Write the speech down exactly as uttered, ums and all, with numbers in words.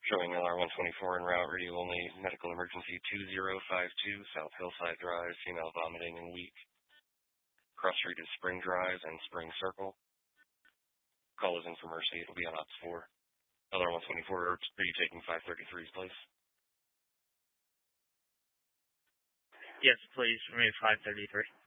Showing L R one twenty-four en route, radio only, medical emergency two zero five two, South Hillside Drive, female vomiting and weak. Cross street is Spring Drive and Spring Circle. Call is in for Mercy. It'll be on Ops four. L R one twenty-four, are you taking five thirty-three's place? Yes, please. Remove five thirty-three.